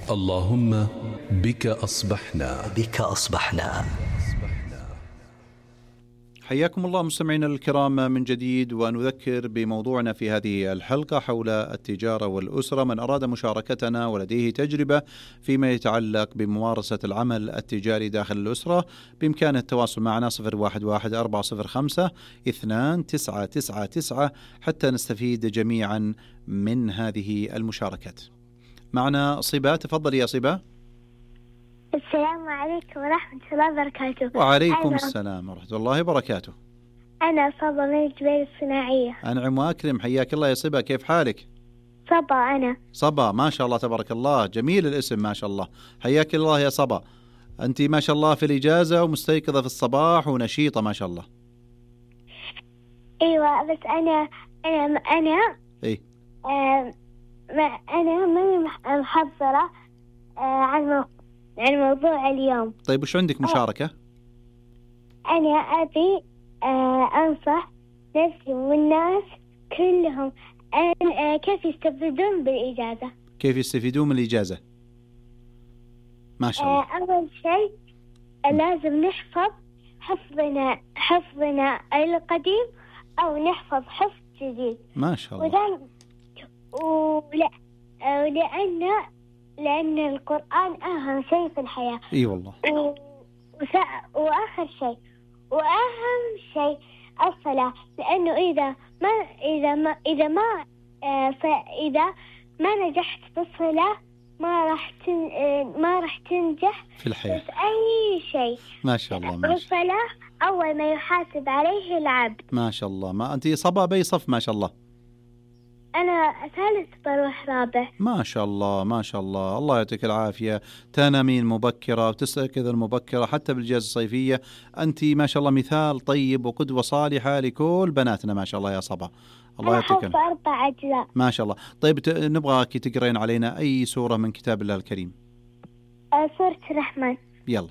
اللهم بك أصبحنا. حياكم الله مستمعينا الكرام من جديد، ونذكر بموضوعنا في هذه الحلقة حول التجارة والأسرة. من أراد مشاركتنا ولديه تجربة فيما يتعلق بممارسة العمل التجاري داخل الأسرة، بإمكانه التواصل معنا 011-405-2999 حتى نستفيد جميعا من هذه المشاركات. معنا صبا، تفضل يا صبا. السلام عليكم ورحمة الله وبركاته. وعليكم السلام ورحمة الله وبركاته. أنا صبا من الجبيل الصناعية. أنعم وأكرم، حياك الله يا صبا، كيف حالك؟ صبا أنا. صبا، ما شاء الله تبارك الله، جميل الاسم ما شاء الله، حياك الله يا صبا. أنت ما شاء الله في الإجازة ومستيقظة في الصباح ونشيطة ما شاء الله. أيوة، بس أنا إيه؟ أنا ماني محضرة عن موضوع اليوم. طيب وش عندك مشاركة؟ أنا أبي أنصح نفسي والناس كلهم كيف يستفيدون بالإجازة. كيف يستفيدون من الإجازة؟ ما شاء الله. أول شيء لازم نحفظ حفظنا القديم أو نحفظ حفظ جديد. ما شاء الله. لأن القرآن أهم شيء في الحياة. إي والله. وأهم شيء الصلاة، لأنه إذا ما نجحت بالصلاة ما راح تنجح في الحياة في أي شيء. ما شاء الله. ما شاء الله. الصلاة أول ما يحاسب عليه العبد. ما شاء الله. ما أنت صبا بأي صف؟ ما شاء الله. أنا ثالث بروح رابع. ما شاء الله ما شاء الله، الله يعطيك العافية. تنامين مبكرة وتستيقظين مبكرة حتى بالإجازة الصيفية. أنت ما شاء الله مثال طيب وقدوة صالحة لكل بناتنا ما شاء الله يا صبا. الله يعطيك. أنا حافظة 4 أجزاء. ما شاء الله. طيب نبغاك تقرين علينا أي سورة من كتاب الله الكريم. سورة الرحمن. يلا.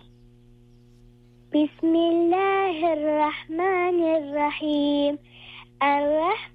بسم الله الرحمن الرحيم. الرحمن